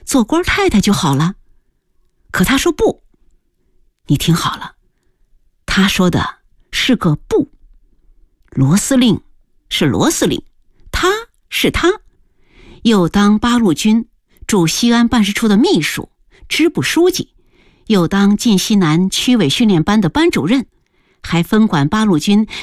做官太太就好了。可他说不，你听好了，他说的是个不。罗司令是罗司令，他是他，又当八路军驻西安办事处的秘书、支部书记，又当晋西南区委训练班的班主任，还分管八路军